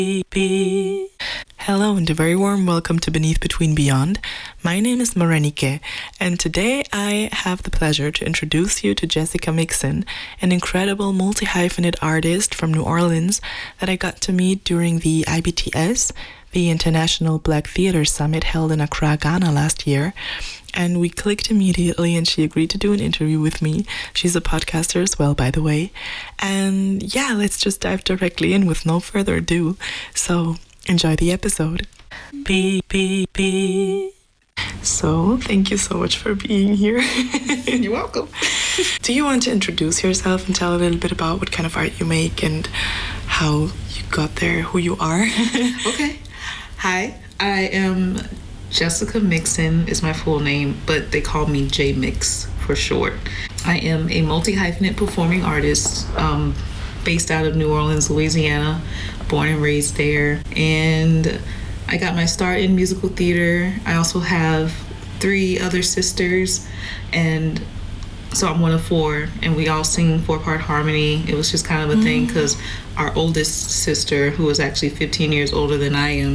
Hello and a very warm welcome to Beneath Between Beyond. My name is Marenike, and today I have the pleasure to introduce you to Jessica Mixon, an incredible multi-hyphenate artist from New Orleans that I got to meet during the IBTS, the International Black Theatre Summit held in Accra, Ghana last year. And we clicked immediately and she agreed to do an interview with me. She's a podcaster as well, by the way. And yeah, let's just dive directly in with no further ado. So enjoy the episode. So thank you so much for being here. You're welcome. Do you want to introduce yourself and tell a little bit about what kind of art you make and how you got there, who you are? Okay. Hi, I am Jessica Mixon is my full name, but they call me J Mix for short. I am a multi-hyphenate performing artist based out of New Orleans, Louisiana, born and raised there. And I got my start in musical theater. I also have 3 other sisters, and so I'm one of 4, and we all sing 4-part harmony. It was just kind of a thing because our oldest sister, who was actually 15 years older than I am,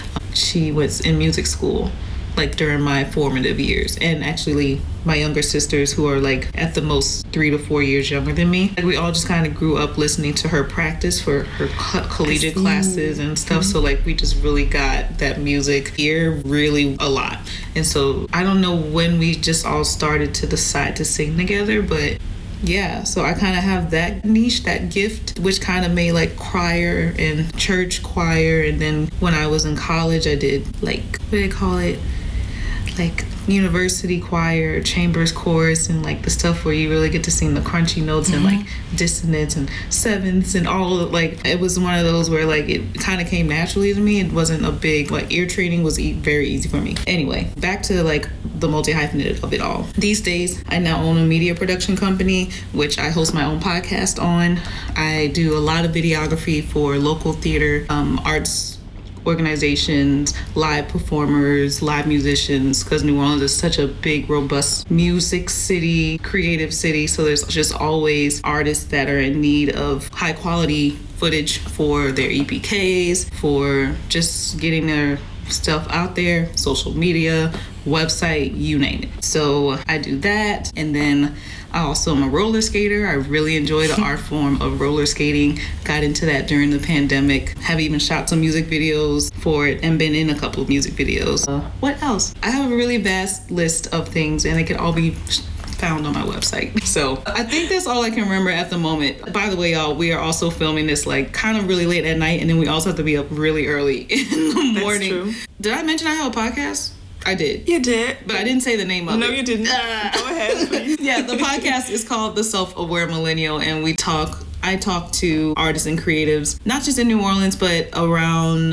she was in music school like during my formative years, and actually my younger sisters, who are like at the most 3 to 4 years younger than me, like we all just kind of grew up listening to her practice for her collegiate classes and stuff. So like we just really got that music ear really a lot. And so I don't know when we just all started to decide to sing together, but yeah, so I kind of have that niche, that gift, which kind of made like choir and church choir. And then when I was in college, I did like, what do they call it? Like university choir, chambers chorus, and like the stuff where you really get to sing the crunchy notes and like dissonance and sevenths and all of, like, it was one of those where like it kind of came naturally to me. It wasn't a big, like, ear training was very easy for me. Anyway, back to like the multi-hyphenate of it all. These days, I now own a media production company, which I host my own podcast on. I do a lot of videography for local theater, arts organizations, live performers, live musicians, because New Orleans is such a big, robust music city, creative city. So there's just always artists that are in need of high quality footage for their EPKs, for just getting their stuff out there, social media, website, you name it. So I do that. And then I also am a roller skater. I really enjoy the art form of roller skating. Got into that during the pandemic. Have even shot some music videos for it and been in a couple of music videos. What else? I have a really vast list of things, and they can all be found on my website. So I think that's all I can remember at the moment. By the way, y'all, we are also filming this like kind of really late at night, and then we also have to be up really early in the morning. That's true. Did I mention I have a podcast? I did. You did. But I didn't say the name of it. No, you didn't. Go ahead, please. Yeah, the podcast is called The Self-Aware Millennial, and I talk to artists and creatives, not just in New Orleans, but around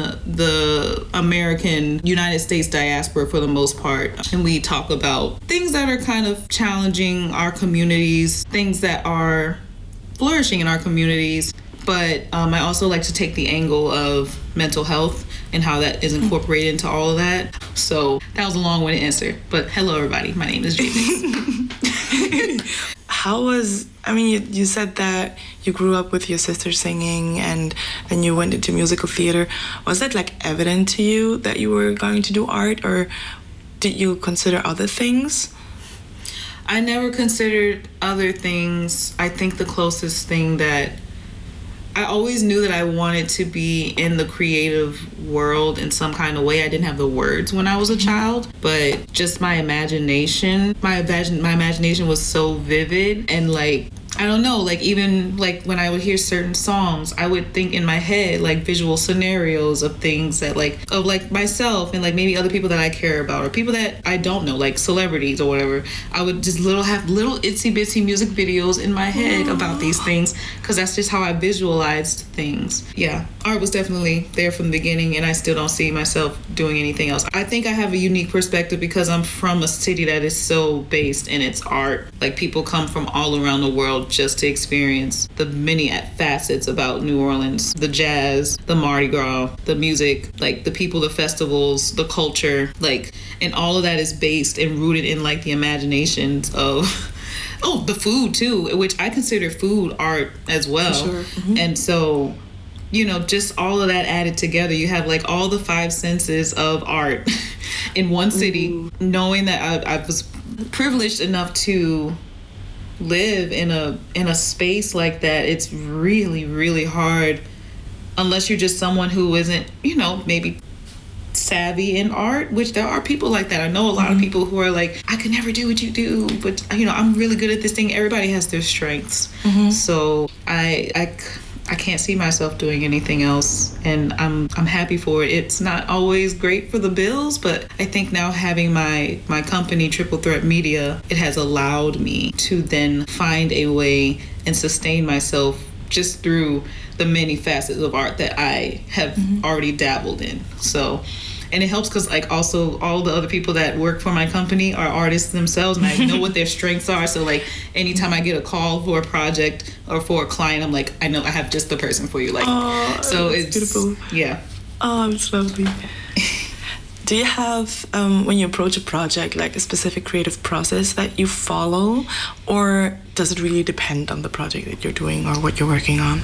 the American United States diaspora for the most part. And we talk about things that are kind of challenging our communities, things that are flourishing in our communities. But I also like to take the angle of mental health and how that is incorporated into all of that. So that was a long-winded answer. But hello, everybody. My name is Jamie. You said that you grew up with your sister singing and then you went into musical theater. Was that like evident to you that you were going to do art, or did you consider other things? I never considered other things. I think the closest thing that I always knew that I wanted to be in the creative world in some kind of way. I didn't have the words when I was a child, but just my imagination was so vivid, and like, I don't know, like even like when I would hear certain songs, I would think in my head like visual scenarios of things that of myself and like maybe other people that I care about or people that I don't know, like celebrities or whatever. I would just have little itsy bitsy music videos in my head about these things, because that's just how I visualized things. Yeah, art was definitely there from the beginning, and I still don't see myself doing anything else. I think I have a unique perspective because I'm from a city that is so based in its art. Like, people come from all around the world just to experience the many facets about New Orleans, the jazz, the Mardi Gras, the music, like the people, the festivals, the culture, like, and all of that is based and rooted in like the imaginations of the food too, which I consider food art as well. For sure. Mm-hmm. And so just all of that added together. You have like all the five senses of art in one city. Knowing that I was privileged enough to live in a space like that, it's really, really hard unless you're just someone who isn't, maybe savvy in art, which there are people like that. I know a lot of people who are like, I could never do what you do, but I'm really good at this thing. Everybody has their strengths. So I can't see myself doing anything else, and I'm happy for it. It's not always great for the bills, but I think now having my company, Triple Threat Media, it has allowed me to then find a way and sustain myself just through the many facets of art that I have already dabbled in. So, and it helps because like also all the other people that work for my company are artists themselves, and I know what their strengths are. So like anytime I get a call for a project or for a client, I'm like, I know I have just the person for you. Like, so it's beautiful. Yeah. Oh, it's lovely. Do you have, when you approach a project, like a specific creative process that you follow, or does it really depend on the project that you're doing or what you're working on?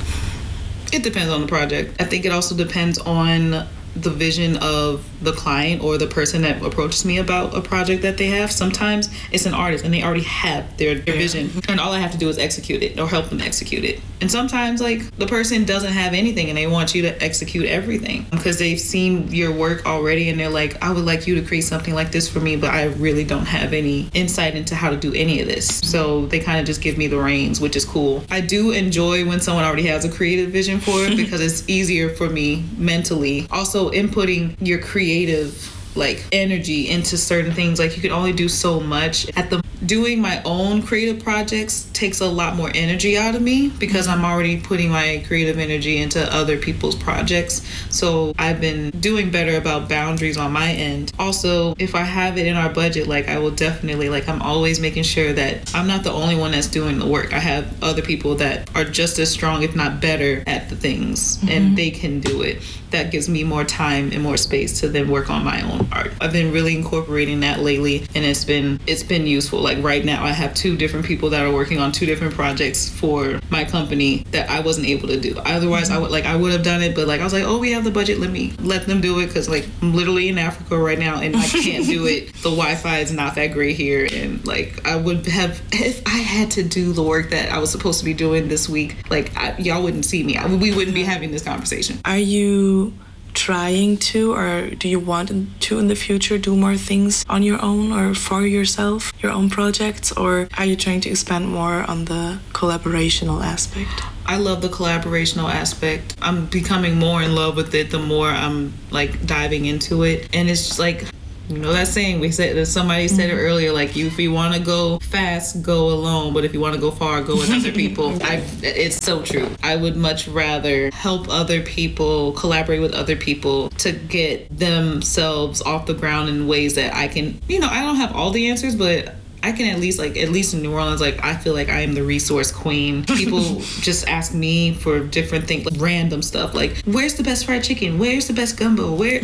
It depends on the project. I think it also depends on the vision of the client or the person that approaches me about a project that they have. Sometimes it's an artist and they already have their vision, and all I have to do is execute it or help them execute it. And sometimes like the person doesn't have anything and they want you to execute everything because they've seen your work already and they're like, I would like you to create something like this for me, but I really don't have any insight into how to do any of this. So they kind of just give me the reins, which is cool. I do enjoy when someone already has a creative vision for it because it's easier for me mentally. Also, inputting your creative like energy into certain things, like you can only do so much. Doing my own creative projects takes a lot more energy out of me because I'm already putting my creative energy into other people's projects. So I've been doing better about boundaries on my end. Also, if I have it in our budget, like I will definitely, like I'm always making sure that I'm not the only one that's doing the work. I have other people that are just as strong, if not better, at the things, and they can do it. That gives me more time and more space to then work on my own art. I've been really incorporating that lately, and it's been useful. Like right now I have 2 different people that are working on 2 different projects for my company that I wasn't able to do. Otherwise I would have done it, but like I was like, oh, we have the budget, let them do it, because like I'm literally in Africa right now and I can't do it. The Wi-Fi is not that great here, and like I would have, if I had to do the work that I was supposed to be doing this week, like y'all wouldn't see me. We wouldn't be having this conversation. Are you trying to, or do you want to in the future do more things on your own or for yourself, your own projects, or are you trying to expand more on the collaborational aspect? I love the collaborational aspect. I'm becoming more in love with it the more I'm like diving into it, and it's just like, you know that saying somebody said it earlier, like if you want to go fast, go alone, but if you want to go far, go with other people. It's so true. I would much rather help other people, collaborate with other people to get themselves off the ground in ways that I can, I don't have all the answers, but I can at least in New Orleans, like I feel like I am the resource queen. People just ask me for different things, like random stuff, like where's the best fried chicken? Where's the best gumbo? Where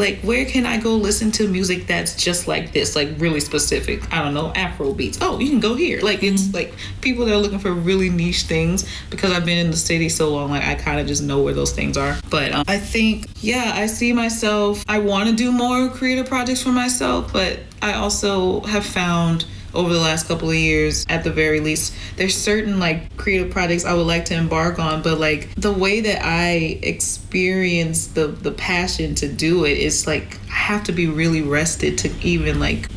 can I go listen to music that's just like this, like really specific? I don't know, Afro beats. Oh, you can go here. Like it's like people that are looking for really niche things. Because I've been in the city so long, like I kind of just know where those things are. But I think, I see myself. I want to do more creative projects for myself, but I also have found over the last couple of years, at the very least, there's certain like creative projects I would like to embark on, but like the way that I experience the passion to do it is like I have to be really rested to even like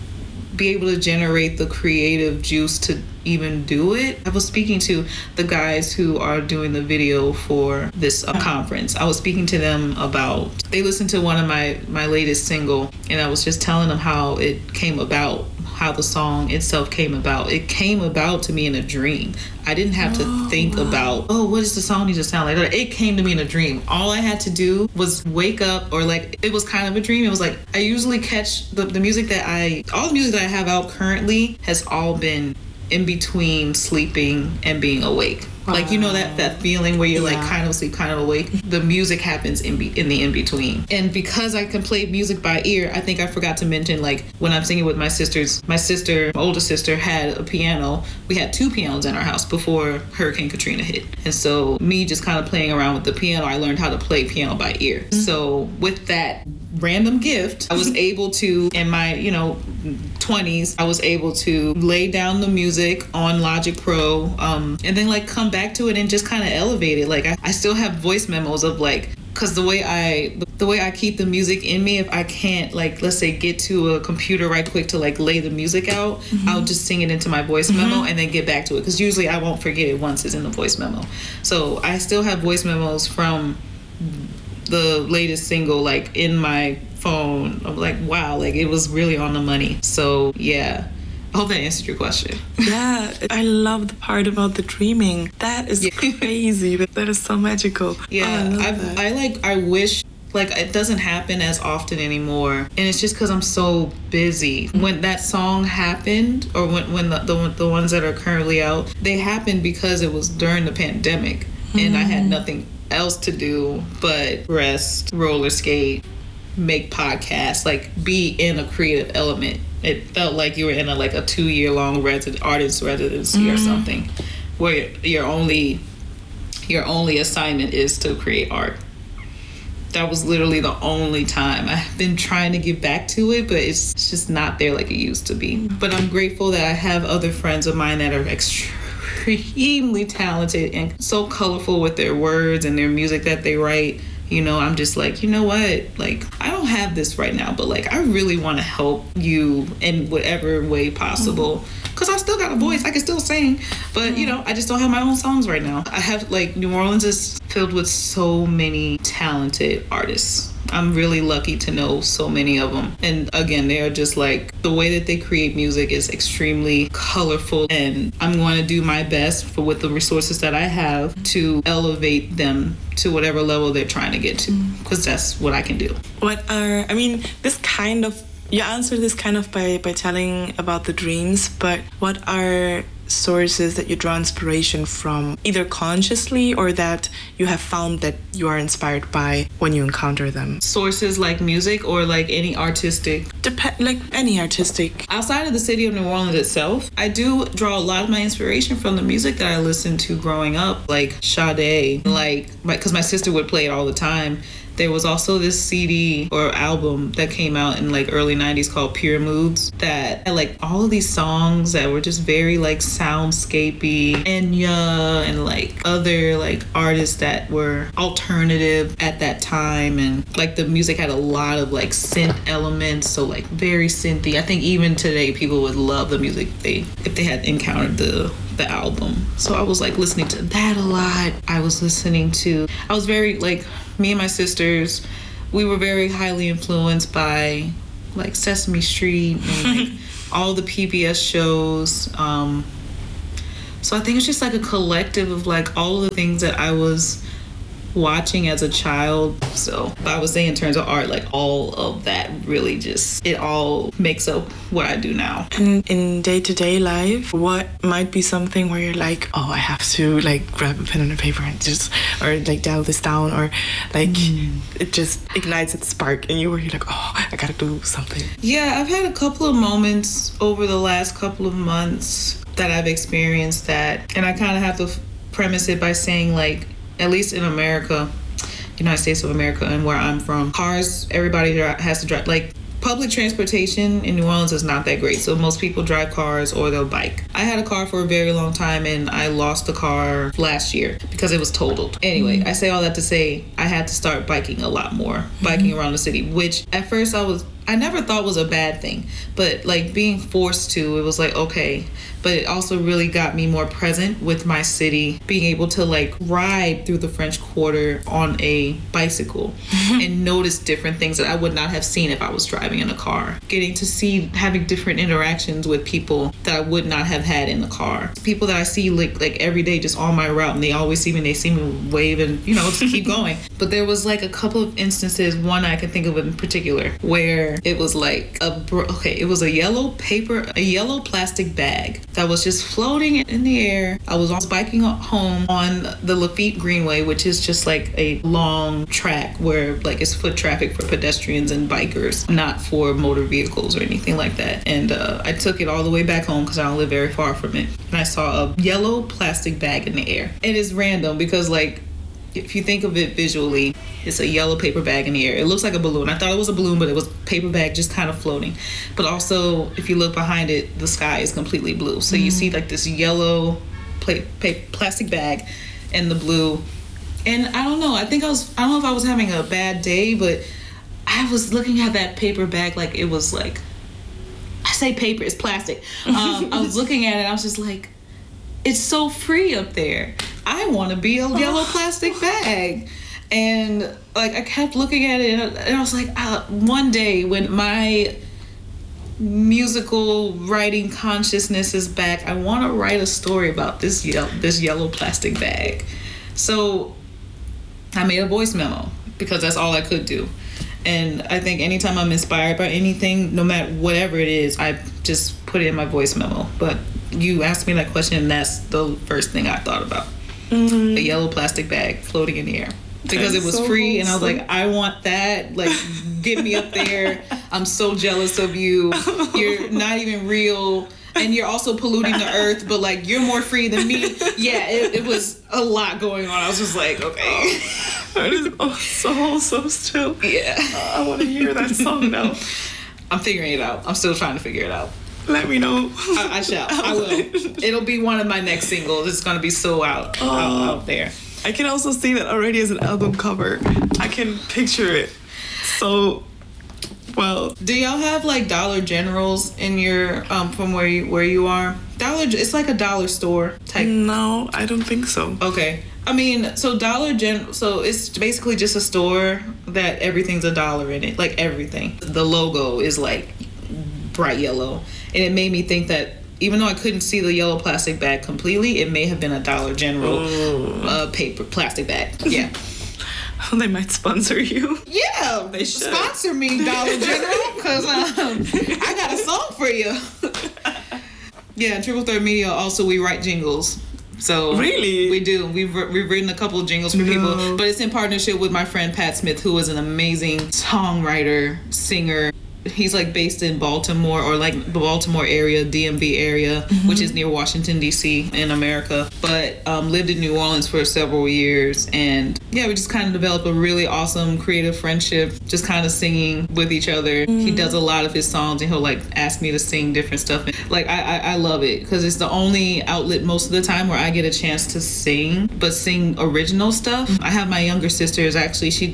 be able to generate the creative juice to even do it. I was speaking to the guys who are doing the video for this conference. I was speaking to them about, they listened to one of my latest single, and I was just telling them how it came about, how the song itself came about. It came about to me in a dream. I didn't have to think about, what does the song need to sound like? It came to me in a dream. All I had to do was wake up, or like, it was kind of a dream. It was like, I usually catch the music all the music that I have out currently has all been in between sleeping and being awake. Wow. Like, you know, that feeling where you're like kind of asleep, kind of awake. The music happens in the in-between. And because I can play music by ear, I think I forgot to mention, like, when I'm singing with my older sister had a piano. We had 2 pianos in our house before Hurricane Katrina hit. And so me just kind of playing around with the piano, I learned how to play piano by ear. Mm-hmm. So with that random gift, I was able to, in my, 20s, I was able to lay down the music on Logic Pro, and then like come back to it and just kind of elevate it. Like I still have voice memos of like, because the way I keep the music in me, if I can't, like, let's say get to a computer right quick to like lay the music out, mm-hmm. I'll just sing it into my voice memo and then get back to it, because usually I won't forget it once it's in the voice memo. So I still have voice memos from the latest single like in my phone. I'm like, wow, like it was really on the money. So yeah, I hope that answered your question. Yeah, I love the part about the dreaming. That is crazy. That is so magical. Yeah, I wish, like, it doesn't happen as often anymore, and it's just because I'm so busy. When that song happened, or when the ones that are currently out, they happened because it was during the pandemic, and I had nothing else to do but rest, roller skate, make podcasts, like be in a creative element. It felt like you were in a 2-year-long artist residency or something, where your only assignment is to create art. That was literally the only time. I've been trying to get back to it, but it's just not there like it used to be. But I'm grateful that I have other friends of mine that are extremely talented and so colorful with their words and their music that they write. I'm just like, you know what? Like, I don't have this right now, but like, I really want to help you in whatever way possible. Because I still got a voice. I can still sing. But, I just don't have my own songs right now. I have, New Orleans is filled with so many talented artists. I'm really lucky to know so many of them. And again, they are just like, the way that they create music is extremely colorful. And I'm going to do my best with the resources that I have to elevate them to whatever level they're trying to get to. Because that's what I can do. You answered this kind of by telling about the dreams, but what are sources that you draw inspiration from, either consciously or that you have found that you are inspired by when you encounter them? Sources like music or like any artistic? Like any artistic. Outside of the city of New Orleans itself, I do draw a lot of my inspiration from the music that I listened to growing up, like Sade, because my sister would play it all the time. There was also this CD or album that came out in early 90s called Pure Moods that had all of these songs that were just very soundscapey, Enya and other artists that were alternative at that time, and the music had a lot of synth elements, so very synthy. I think even today people would love the music if they had encountered the album. So I was listening to that a lot. I was very me and my sisters, we were very highly influenced by Sesame Street and all the PBS shows. So I think it's just a collective of all of the things that I was watching as a child. So I would say in terms of art, all of that really it all makes up what I do now. And in day-to-day life, what might be something where you're oh, I have to grab a pen and a paper and or dial this down, or it just ignites its spark and you're oh, I gotta do something. Yeah, I've had a couple of moments over the last couple of months that I've experienced that, and I kind of have to premise it by saying at least in America, United States of America, and where I'm from, cars, everybody has to drive. Public transportation in New Orleans is not that great, so most people drive cars or they'll bike. I had a car for a very long time, and I lost the car last year because it was totaled. Anyway, I say all that to say I had to start biking a lot more, biking around the city, which at first I never thought was a bad thing, but being forced to, it was okay. But it also really got me more present with my city, being able to ride through the French Quarter on a bicycle and notice different things that I would not have seen if I was driving in a car. Getting to having different interactions with people that I would not have had in the car. People that I see every day just on my route, and they always see me wave and just keep going. But there was a couple of instances, one I can think of in particular, where it was it was a yellow plastic bag that was just floating in the air. I was biking home on the Lafitte Greenway, which is just like a long track where like it's foot traffic for pedestrians and bikers, not for motor vehicles or anything like that. And I took it all the way back home because I don't live very far from it. And I saw a yellow plastic bag in the air. It is random because like, if you think of it visually, it's a yellow paper bag in the air. It looks like a balloon. I thought it was a balloon, but it was a paper bag just kind of floating. But also, if you look behind it, the sky is completely blue. So you see like this yellow plastic bag and the blue. And I don't know. I don't know if I was having a bad day, but I was looking at that paper bag like it was like, I say paper, it's plastic. I was looking at it, I was just like, it's so free up there. I want to be a yellow plastic bag. And like I kept looking at it and I was like, one day when my musical writing consciousness is back, I want to write a story about this yellow plastic bag. So I made a voice memo because that's all I could do. And I think anytime I'm inspired by anything, no matter whatever it is, I just put it in my voice memo. But you asked me that question and that's the first thing I thought about. A yellow plastic bag floating in the air. Because it was so free and I was like, I want that. Like, get me up there. I'm so jealous of you. You're not even real. And you're also polluting the earth, but like, you're more free than me. Yeah, it was a lot going on. I was just like, okay. That is so wholesome still. Yeah. I want to hear that song now. I'm figuring it out. I'm still trying to figure it out. Let me know. I shall. I will. It'll be one of my next singles. It's going to be so out there. I can also see that already as an album cover. I can picture it so well. Do y'all have like Dollar Generals in your from where you are? It's like a dollar store type. No, I don't think so. Okay. I mean, so so it's basically just a store that everything's $1 in it, like everything. The logo is like bright yellow, and it made me think that even though I couldn't see the yellow plastic bag completely, it may have been a Dollar General plastic bag. Yeah. They might sponsor you. Yeah, they should sponsor me, Dollar General, because I got a song for you. Yeah, Triple Threat Media. Also, we write jingles. So really, we do. We've written a couple of jingles for people, but it's in partnership with my friend Pat Smith, who is an amazing songwriter, singer. He's like based in Baltimore or like the Baltimore area, DMV area, which is near Washington, D.C. in America, but lived in New Orleans for several years. And yeah, we just kind of developed a really awesome creative friendship, just kind of singing with each other. He does a lot of his songs and he'll like ask me to sing different stuff. Like I love it because it's the only outlet most of the time where I get a chance to sing, but sing original stuff. I have my younger sisters actually. She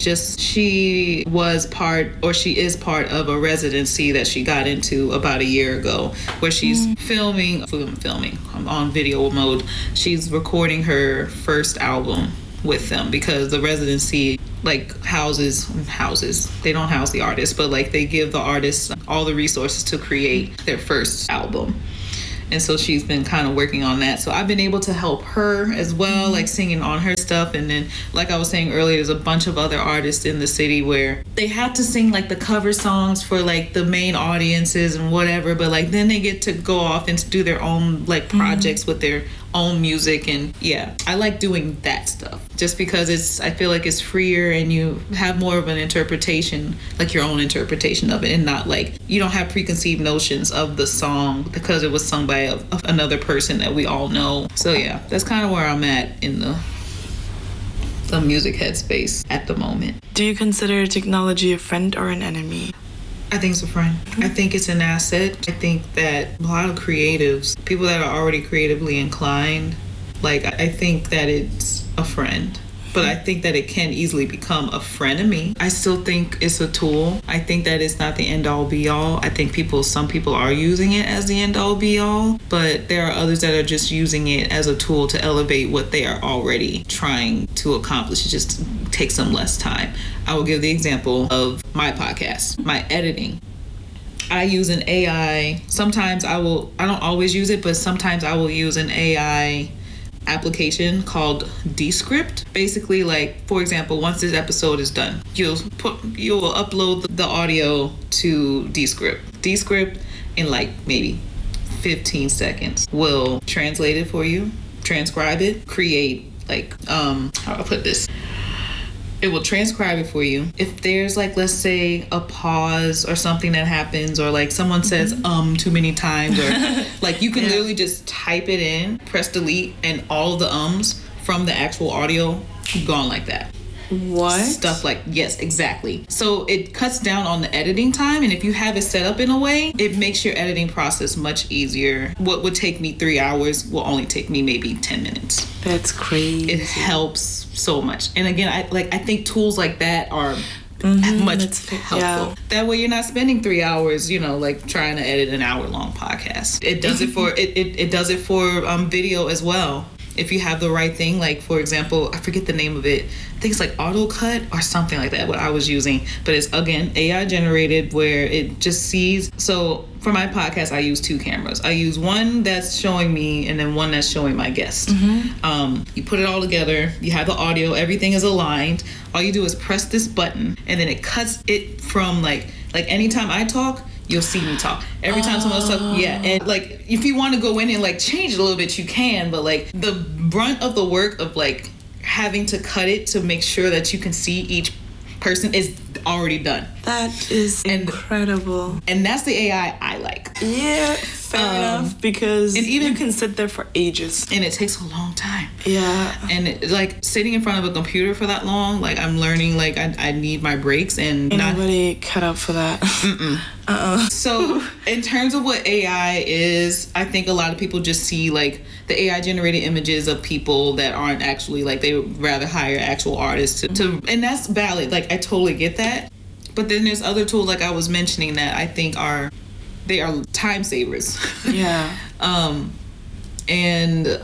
is part of a residency that she got into about a year ago where she's filming. I'm on video mode. She's recording her first album with them because the residency like houses. They don't house the artists, but like they give the artists all the resources to create their first album. And so she's been kind of working on that. So I've been able to help her as well, like singing on her stuff. And then, like I was saying earlier, there's a bunch of other artists in the city where they have to sing like the cover songs for like the main audiences and whatever. But like then they get to go off and do their own like projects with their own music. And yeah, I like doing that stuff just because I feel like it's freer and you have more of an interpretation, like your own interpretation of it, and not like you don't have preconceived notions of the song because it was sung by another person that we all know. So yeah, that's kind of where I'm at in the music headspace at the moment. Do you consider technology a friend or an enemy? I think it's a friend. I think it's an asset. I think that a lot of creatives, people that are already creatively inclined, like I think that it's a friend. But I think that it can easily become a frenemy. I still think it's a tool. I think that it's not the end-all be-all. I think some people are using it as the end-all be-all, but there are others that are just using it as a tool to elevate what they are already trying to accomplish. It just takes them less time. I will give the example of my podcast, my editing. I use an AI. Sometimes I don't always use it, but sometimes I will use an AI application called Descript. Basically, like, for example, once this episode is done, you will upload the audio to Descript in like maybe 15 seconds will translate it for you, transcribe it, create like how do I put this? It will transcribe it for you. If there's like, let's say a pause or something that happens, or like someone says too many times, or like you can literally just type it in, press delete, and all of the ums from the actual audio gone like that. What? Stuff like, yes, exactly. So it cuts down on the editing time, and if you have it set up in a way, it makes your editing process much easier. What would take me 3 hours will only take me maybe 10 minutes. That's crazy. It helps so much. And again, I think tools like that are much helpful. Yeah. That way you're not spending 3 hours, like trying to edit an hour-long podcast. It does it for it does it for video as well. If you have the right thing, like for example, I forget the name of it. I think it's like AutoCut or something like that, what I was using. But it's, again, AI generated, where it just sees. So for my podcast, I use 2 cameras. I use one that's showing me and then one that's showing my guest. You put it all together. You have the audio. Everything is aligned. All you do is press this button, and then it cuts it from like anytime I talk, you'll see me talk. Every time someone else talks, and like if you want to go in and like change it a little bit, you can, but like the brunt of the work of like having to cut it to make sure that you can see each person is already done. That is incredible. And that's the AI I like. Yeah, fair enough, because and even you can sit there for ages. And it takes a long time. Yeah. And like sitting in front of a computer for that long, like I'm learning, like I need my breaks, and nobody cut up for that. So in terms of what AI is, I think a lot of people just see like the AI generated images of people that aren't actually, like, they would rather hire actual artists to and that's valid. Like I totally get that. But then there's other tools, like I was mentioning, that I think are time savers. Yeah. And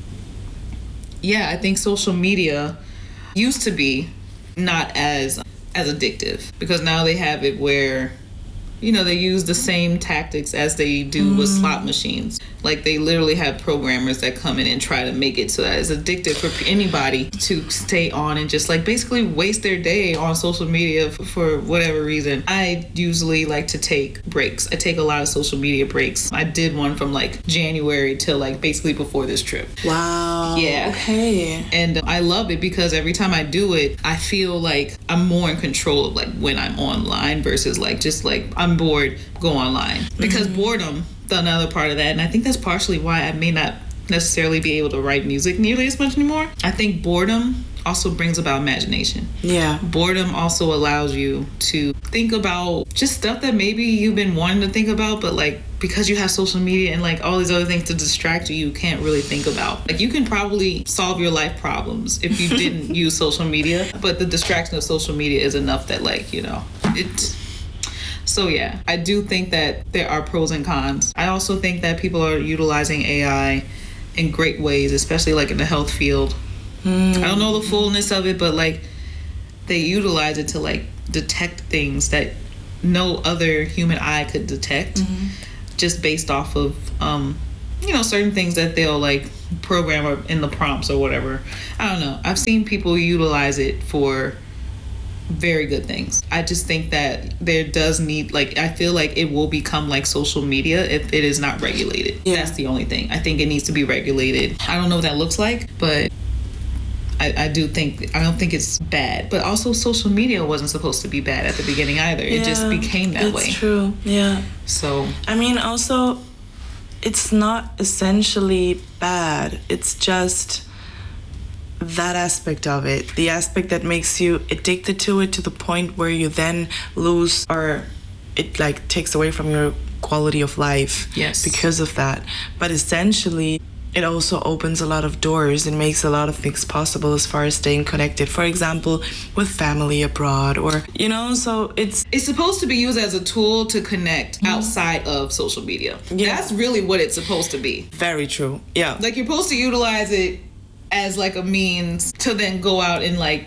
yeah, I think social media used to be not as addictive, because now they have it where, they use the same tactics as they do with slot machines. Like they literally have programmers that come in and try to make it so that it's addictive for anybody to stay on and just like basically waste their day on social media for whatever reason. I usually like to take breaks. I take a lot of social media breaks. I did one from like January till like basically before this trip. Wow. Yeah. Okay. And I love it because every time I do it, I feel like I'm more in control of like when I'm online versus like just like I'm bored, go online. Because boredom, another part of that, and I think that's partially why I may not necessarily be able to write music nearly as much anymore. I think boredom also brings about imagination. Yeah. Boredom also allows you to think about just stuff that maybe you've been wanting to think about, but like because you have social media and like all these other things to distract you, you can't really think about. Like you can probably solve your life problems if you didn't use social media, but the distraction of social media is enough that like, it's. So yeah, I do think that there are pros and cons. I also think that people are utilizing AI in great ways, especially like in the health field. I don't know the fullness of it, but like they utilize it to like detect things that no other human eye could detect, just based off of certain things that they'll like program or in the prompts or whatever. I don't know. I've seen people utilize it for very good things. I just think that there does need, like, I feel like it will become like social media if it is not regulated. Yeah. That's the only thing. I think it needs to be regulated. I don't know what that looks like, but I don't think it's bad. But also social media wasn't supposed to be bad at the beginning either. It just became that way. That's true. Yeah. So I mean, also it's not essentially bad. It's just that aspect of it, the aspect that makes you addicted to it to the point where you then lose, or it like takes away from your quality of life. Yes. Because of that. But essentially it also opens a lot of doors and makes a lot of things possible as far as staying connected, for example with family abroad, or so it's supposed to be used as a tool to connect outside of social media. That's really what it's supposed to be. Very true. Yeah, like you're supposed to utilize it as like a means to then go out and like,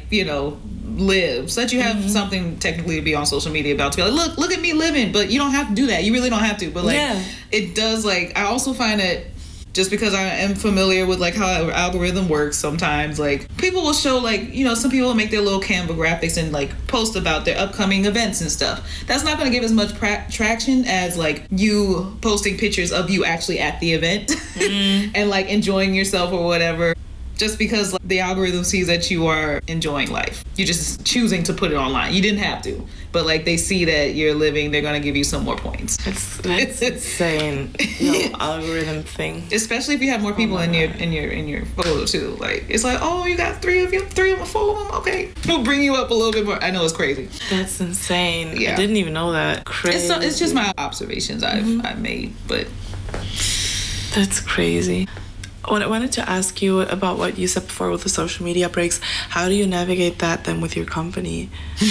live, so that you have something technically to be on social media about, to be like, look at me living. But you don't have to do that. You really don't have to. But like it does, like, I also find that just because I am familiar with like how our algorithm works sometimes, like people will show like, you know, some people will make their little Canva graphics and like post about their upcoming events and stuff. That's not going to give as much traction as like you posting pictures of you actually at the event and like enjoying yourself or whatever. Just because like, the algorithm sees that you are enjoying life. You're just choosing to put it online. You didn't have to. But like they see that you're living, they're going to give you some more points. That's insane. No algorithm thing. Especially if you have more people in your photo too. Like it's like, oh, you got 3 of them, 4 of them. Okay, we'll bring you up a little bit more. I know it's crazy. That's insane. Yeah. I didn't even know that. Crazy. It's just my observations I've made, but that's crazy. I wanted to ask you about what you said before with the social media breaks. How do you navigate that then with your company?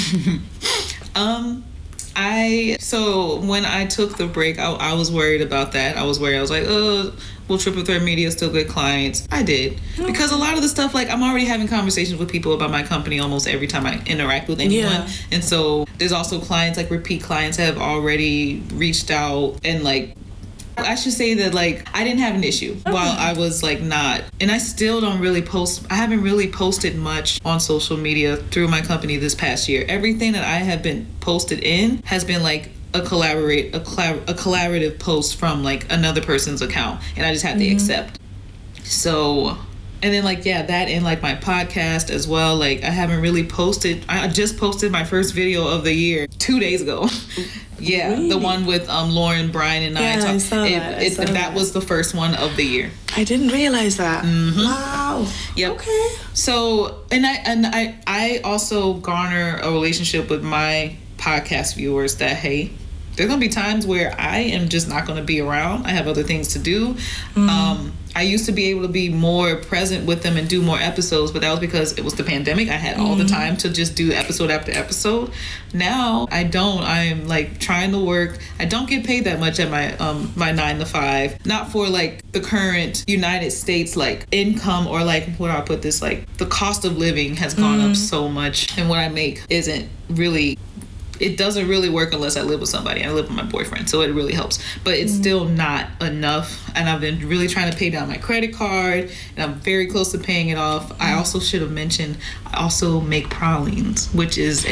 So when I took the break, I was worried about that. I was like, oh, will Triple Threat Media still get clients? I did. Because a lot of the stuff, like I'm already having conversations with people about my company almost every time I interact with anyone. Yeah. And so there's also clients, like repeat clients have already reached out and like, I should say that like I didn't have an issue while I was like not, and I still don't really post. I haven't really posted much on social media through my company this past year. Everything that I have been posted in has been like a collaborative post from like another person's account, and I just have to accept. So, and then like that and like my podcast as well. Like I haven't really posted. I just posted my first video of the year 2 days ago. Yeah, really? The one with Lauren, Brian, and I. I saw that. That was the first one of the year. I didn't realize that. Mm-hmm. Wow. Yep. Okay. So, and I also garner a relationship with my podcast viewers that, hey, there's gonna be times where I am just not gonna be around. I have other things to do. I used to be able to be more present with them and do more episodes, but that was because it was the pandemic. I had all the time to just do episode after episode. Now I don't. I'm like trying to work. I don't get paid that much at my 9 to 5. Not for like the current United States like income, or like, what do I put this, like the cost of living has gone up so much, and what I make isn't really. It doesn't really work unless I live with somebody. I live with my boyfriend, so it really helps. But it's still not enough. And I've been really trying to pay down my credit card, and I'm very close to paying it off. I also should have mentioned, I also make pralines, which is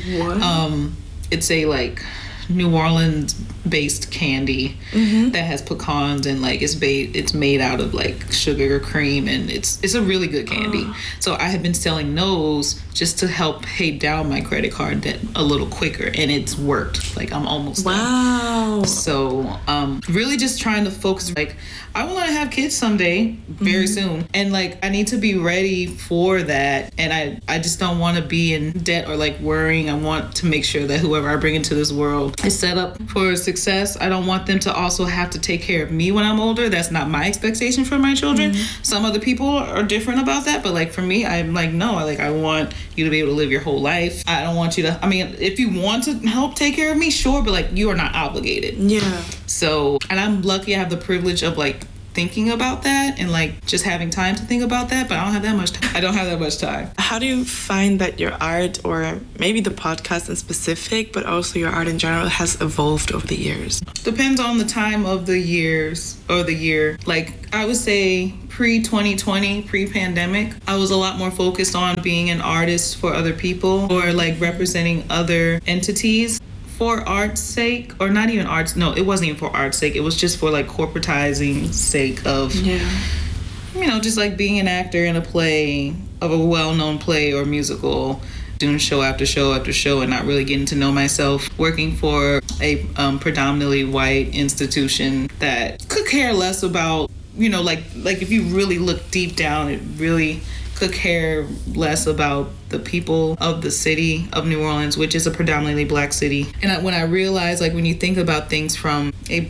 it's a like New Orleans based candy that has pecans, and like it's made out of like sugar or cream, and it's a really good candy. So I have been selling those just to help pay down my credit card debt a little quicker, and it's worked. Like I'm almost done. So really just trying to focus. Like I want to have kids someday, very soon, and like I need to be ready for that, and I just don't want to be in debt or like worrying. I want to make sure that whoever I bring into this world is set up for success. I don't want them to also have to take care of me when I'm older. That's not my expectation for my children. Some other people are different about that, but like for me, I'm like, no, like I want you to be able to live your whole life. I don't want you to, I mean, if you want to help take care of me, sure, but like you are not obligated. Yeah. So, and I'm lucky I have the privilege of like thinking about that and like just having time to think about that, but I don't have that much time. I don't have that much time. How do you find that your art, or maybe the podcast in specific, but also your art in general, has evolved over the years? Depends on the time of the years or the year. Like I would say pre-2020, pre-pandemic, I was a lot more focused on being an artist for other people, or like representing other entities for art's sake, or not even arts. No, it wasn't even for art's sake. It was just for like corporatizing sake of, you know, just like being an actor in a play, of a well-known play or musical, doing show after show after show, and not really getting to know myself. Working for a predominantly white institution that could care less about, you know, like if you really look deep down, it really could care less about the people of the city of New Orleans, which is a predominantly black city. And when I realized, like when you think about things from a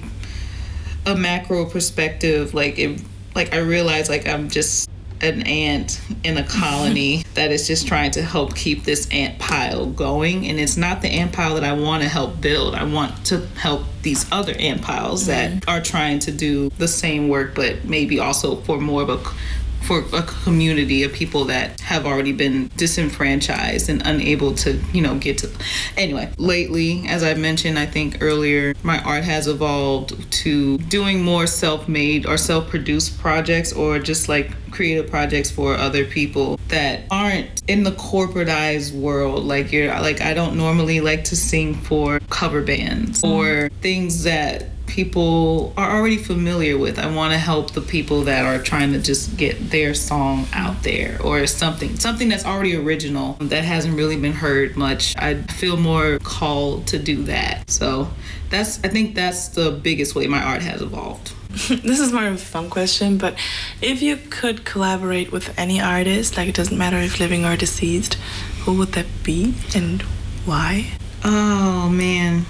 macro perspective, I realized like I'm just an ant in a colony that is just trying to help keep this ant pile going. And it's not the ant pile that I want to help build. I want to help these other ant piles that are trying to do the same work, but maybe also for more of a for a community of people that have already been disenfranchised and unable to, get to. Anyway, lately, as I mentioned, I think earlier, my art has evolved to doing more self-made or self-produced projects, or just like creative projects for other people that aren't in the corporatized world. Like I don't normally like to sing for cover bands or things that people are already familiar with. I want to help the people that are trying to just get their song out there, or something that's already original that hasn't really been heard much. I feel more called to do that. So I think that's the biggest way my art has evolved. This is more of a fun question, but if you could collaborate with any artist, like it doesn't matter if living or deceased, who would that be and why? Oh man.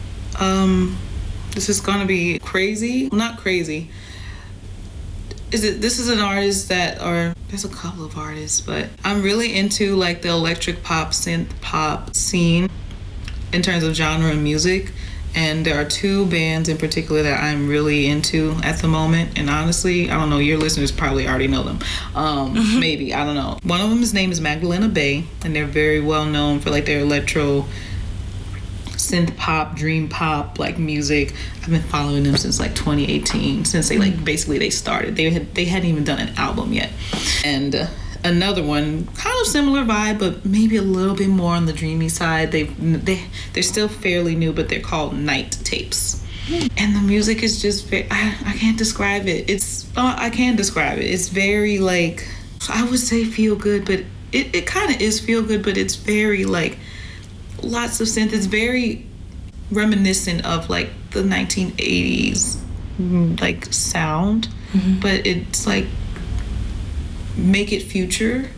This is gonna be crazy. Well, not crazy. This is an artist there's a couple of artists, but I'm really into like the electric pop, synth pop scene in terms of genre and music. And there are two bands in particular that I'm really into at the moment. And honestly, I don't know, your listeners probably already know them. Maybe, I don't know. One of them's name is Magdalena Bay, and they're very well known for like their electro synth pop, dream pop like music. I've been following them since like 2018, since they basically they started. They hadn't even done an album yet. And another one, kind of similar vibe, but maybe a little bit more on the dreamy side. They're still fairly new, but they're called Night Tapes. And the music is just I can't describe it. I can describe it. It's very like, I would say feel good, but it kind of is feel good, but it's very like lots of synth. It's very reminiscent of like the 1980s like sound, but it's like make it futuristic.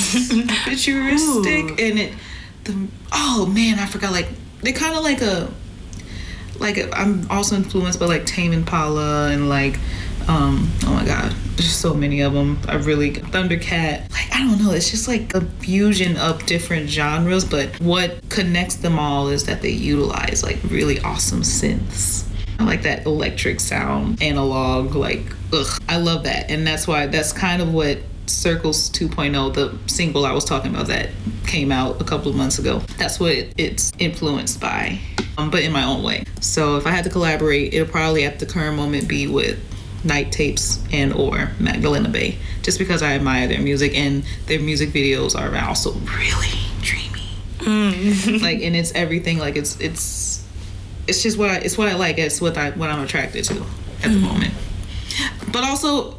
And I forgot, like they kind of like I'm also influenced by like Tame Impala and like oh my god, there's so many of them. Thundercat, like I don't know, it's just like a fusion of different genres, but what connects them all is that they utilize like really awesome synths. I like that electric sound, analog, like I love that. And that's kind of what Circles 2.0, the single I was talking about that came out a couple of months ago, that's what it's influenced by, but in my own way. So if I had to collaborate, it'll probably at the current moment be with Night Tapes and or Magdalena Bay, just because I admire their music, and their music videos are also really dreamy. Like, and it's everything, like it's just what I like. It's what I'm attracted to at the moment. But also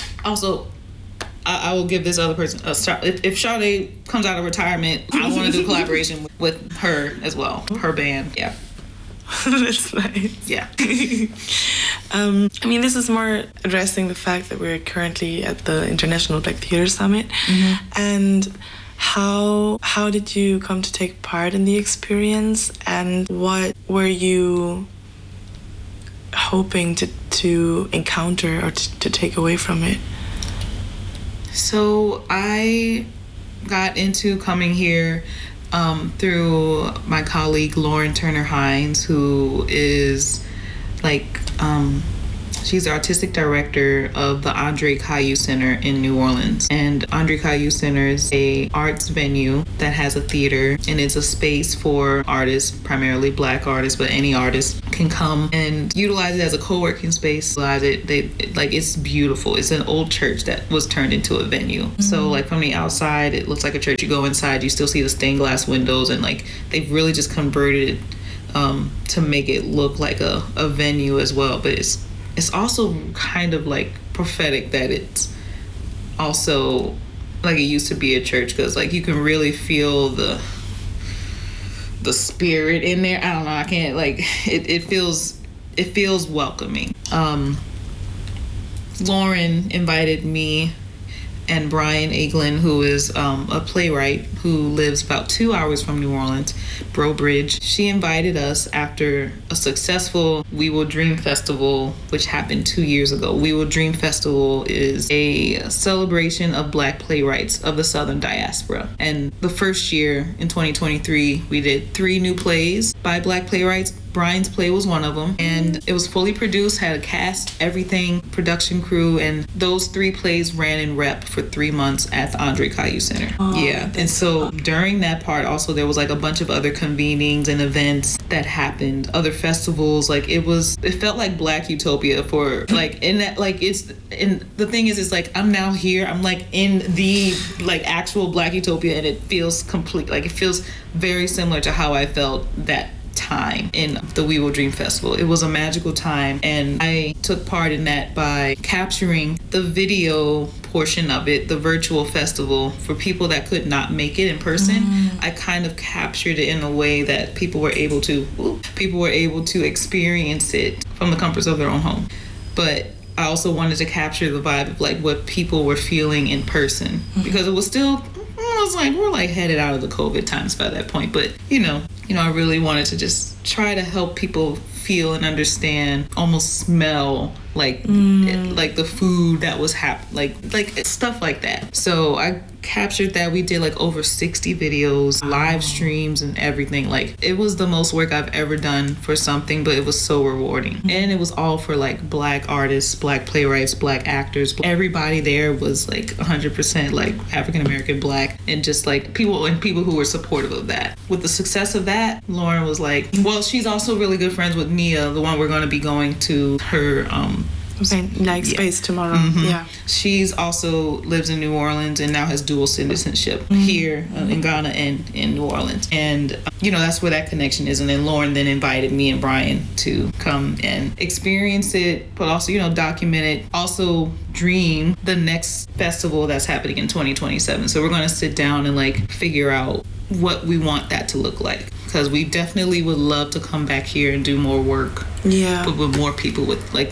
I will give this other person a shot. If Sade comes out of retirement, I want to do collaboration with her as well. Her band, yeah. That's nice. Yeah. I mean, this is more addressing the fact that we're currently at the International Black Theatre Summit. And how did you come to take part in the experience, and what were you hoping to encounter or to take away from it? So I got into coming here through my colleague Lauren Turner Hines, who is like she's the artistic director of the Andre Caillou Center in New Orleans. And Andre Caillou Center is a arts venue that has a theater, and it's a space for artists, primarily Black artists, but any artist can come and utilize it as a co-working space. It's beautiful. It's an old church that was turned into a venue. So like from the outside, it looks like a church. You go inside, you still see the stained glass windows, and like they've really just converted it to make it look like a venue as well. But it's also kind of like prophetic that it's also like it used to be a church, because like you can really feel the spirit in there. I don't know, I can't, like it feels welcoming. Lauren invited me and Brian Aiglin, who is a playwright who lives about 2 hours from New Orleans, Breaux Bridge. She invited us after a successful We Will Dream Festival, which happened 2 years ago. We Will Dream Festival is a celebration of Black playwrights of the Southern diaspora. And the first year, in 2023, we did 3 new plays. by Black playwrights. Brian's play was one of them, and it was fully produced, had a cast, everything, production crew, and those 3 plays ran in rep for 3 months at the Andre Caillou Center. Yeah, and so during that part also there was like a bunch of other convenings and events that happened, other festivals. Like it felt like Black Utopia for like in that, like and the thing is, it's like I'm now here, I'm like in the like actual Black Utopia, and it feels complete, like it feels very similar to how I felt that time in the We Will Dream Festival. It was a magical time, and I took part in that by capturing the video portion of it, the virtual festival, for people that could not make it in person. I kind of captured it in a way that people were able to experience it from the comforts of their own home. But I also wanted to capture the vibe of like what people were feeling in person, because it was still, I was like, we're like headed out of the COVID times by that point. But you know, I really wanted to just try to help people feel and understand, almost smell like the food that was like stuff like that. So I captured that. We did like over 60 videos, live streams and everything. Like it was the most work I've ever done for something, but it was so rewarding. And it was all for like Black artists, Black playwrights, Black actors. Everybody there was like 100% like African American, Black, and just like people who were supportive of that. With the success of that, Lauren was like, well, she's also really good friends with Nia, the one we're going to be going to her space tomorrow. Yeah, she's also lives in New Orleans and now has dual citizenship here in Ghana and in New Orleans, and that's where that connection is. And then Lauren then invited me and Brian to come and experience it, but also document it, also dream the next festival that's happening in 2027. So we're going to sit down and like figure out what we want that to look like, because we definitely would love to come back here and do more work, but with more people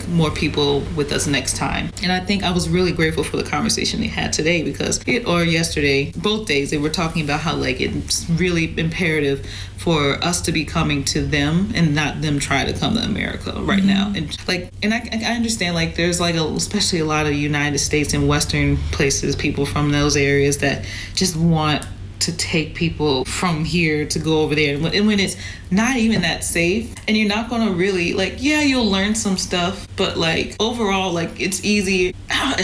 with us next time. And I think I was really grateful for the conversation they had today, because yesterday, both days, they were talking about how like it's really imperative for us to be coming to them and not them try to come to America right now. And I understand, like there's like especially a lot of United States and Western places, people from those areas that just want to take people from here to go over there, and when it's not even that safe, and you're not going to really like, you'll learn some stuff, but like overall, like it's easy. And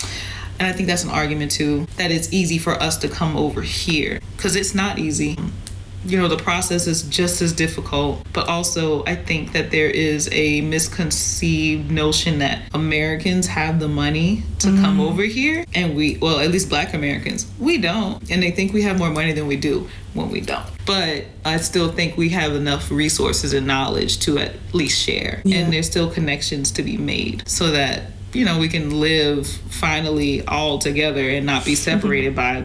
I think that's an argument too, that it's easy for us to come over here, because it's not easy. The process is just as difficult, but also I think that there is a misconceived notion that Americans have the money to come over here, and at least Black Americans, we don't. And they think we have more money than we do when we don't. But I still think we have enough resources and knowledge to at least share. And there's still connections to be made so that we can live finally all together and not be separated by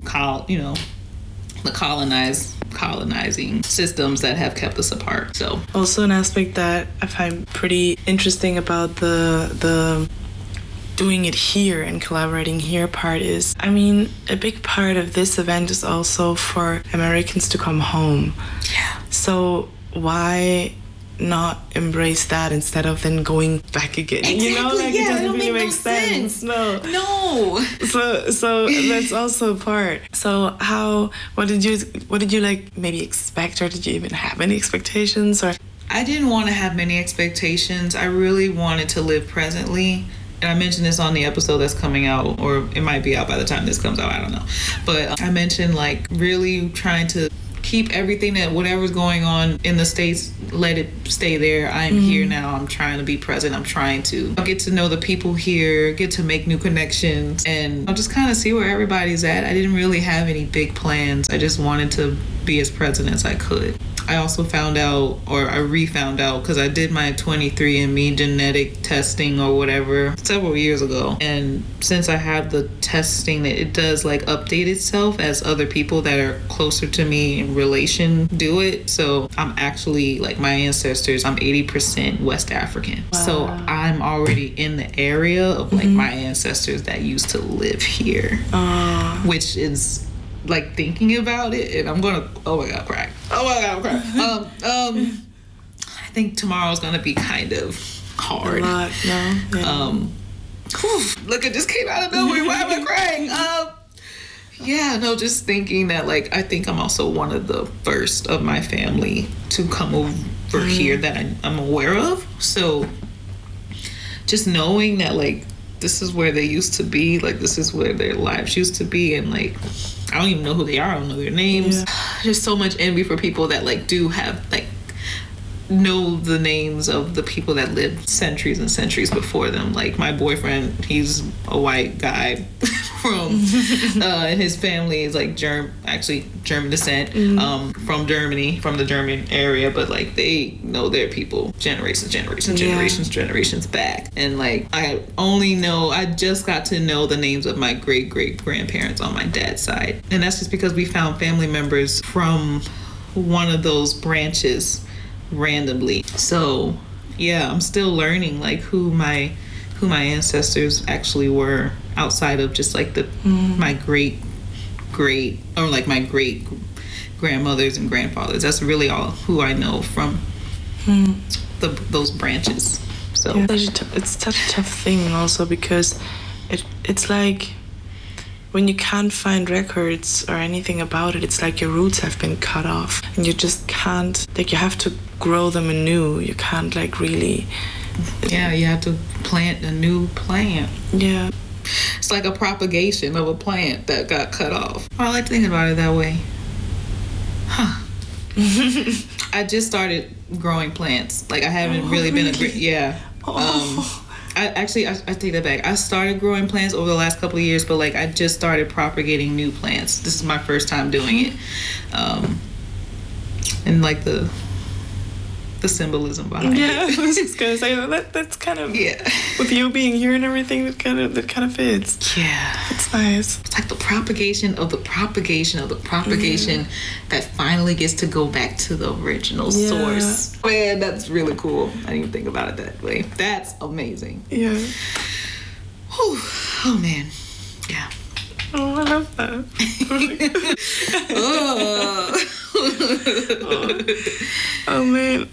the colonizing systems that have kept us apart. So also an aspect that I find pretty interesting about the doing it here and collaborating here part is, a big part of this event is also for Americans to come home. So why not embrace that instead of then going back again? Exactly. It doesn't really make sense. No. So that's also a part. So what did you like maybe expect, or did you even have any expectations? Or I didn't want to have many expectations. I really wanted to live presently. And I mentioned this on the episode that's coming out, or it might be out by the time this comes out, I don't know. But I mentioned like really trying to keep everything that whatever's going on in the States, let it stay there. I'm here now. I'm trying to be present. I'm trying to get to know the people here, get to make new connections, and I'll just kind of see where everybody's at. I didn't really have any big plans. I just wanted to be as present as I could. I also found out, or I re-found out, because I did my 23andMe genetic testing or whatever several years ago. And since I have the testing, that it does like update itself as other people that are closer to me in relation do it. So I'm actually, like my ancestors, I'm 80% West African. Wow. So I'm already in the area of like my ancestors that used to live here, which is like thinking about it, and I'm gonna cry. I think tomorrow's gonna be kind of hard. A lot, no? Yeah. Look, it just came out of nowhere. Why am I crying? Yeah, no, just thinking that, like, I think I'm also one of the first of my family to come over here that I'm aware of. So just knowing that, like, this is where they used to be, like, this is where their lives used to be, and, like, I don't even know who they are, I don't know their names. Yeah. There's so much envy for people that, like, do have, like, know the names of the people that lived centuries and centuries before them. Like, my boyfriend, he's a white guy from and his family is like German descent, from Germany, from the German area, but like they know their people generations back. And like I just got to know the names of my great grandparents on my dad's side, and that's just because we found family members from one of those branches randomly. So yeah, I'm still learning like who my ancestors actually were outside of just like my great or like my great grandmothers and grandfathers. That's really all who I know from those branches. So yeah, it's such a tough thing also, because it's like when you can't find records or anything about it, it's like your roots have been cut off and you just can't, like, you have to grow them anew. You can't like really... Yeah, you have to plant a new plant. Yeah. It's like a propagation of a plant that got cut off. I like thinking about it that way. Huh. I just started growing plants. Like, I haven't really been a great... Yeah. I take that back. I started growing plants over the last couple of years, but like I just started propagating new plants. This is my first time doing it. And like the symbolism behind it. Yeah, I was just gonna say that's kind of, yeah, with you being here and everything, that kind of fits. Yeah, it's nice. It's like the propagation of the propagation of the propagation that finally gets to go back to the original source. Man, that's really cool. I didn't even think about it that way. That's amazing. Yeah. Whew. Oh man. Yeah. Oh, I love that. Oh man.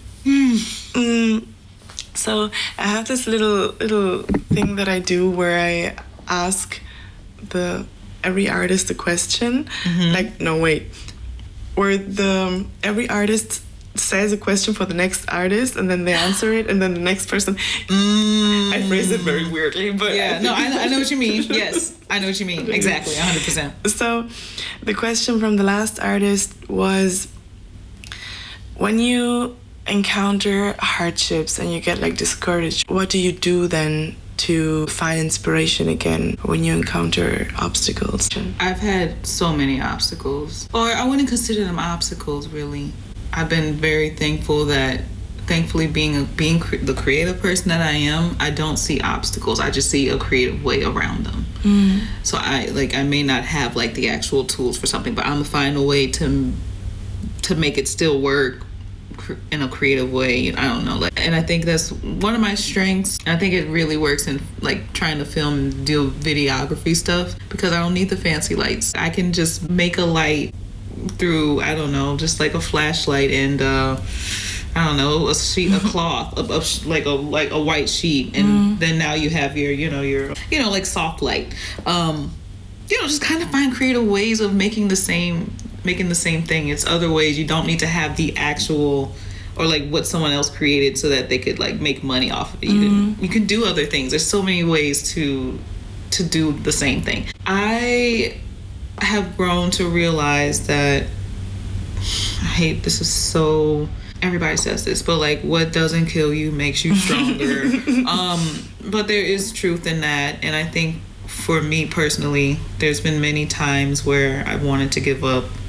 So I have this little thing that I do where I ask every artist a question. Like, no, wait. Where every artist says a question for the next artist, and then they answer it, and then the next person. I phrase it very weirdly, but yeah, I know what you mean. Yes, I know what you mean. Exactly, 100%. So, the question from the last artist was, when you encounter hardships and you get like discouraged, what do you do then to find inspiration again when you encounter obstacles? I've had so many obstacles, or I wouldn't consider them obstacles really. I've been very thankful that, thankfully, being the creative person that I am, I don't see obstacles. I just see a creative way around them. So I may not have like the actual tools for something, but I'm gonna find a way to make it still work in a creative way. I don't know, like, and I think that's one of my strengths. I think it really works in like trying to film and do videography stuff, because I don't need the fancy lights. I can just make a light through, I don't know, just like a flashlight and I don't know, a sheet of cloth, like a white sheet, and then now you have your like soft light. Just kind of find creative ways of making the same thing. It's other ways. You don't need to have the actual, or like what someone else created so that they could like make money off of it. You can do other things. There's so many ways to do the same thing. I have grown to realize that, this is so, everybody says this, but like, what doesn't kill you makes you stronger. But there is truth in that, and I think for me personally, there's been many times where I wanted to give up,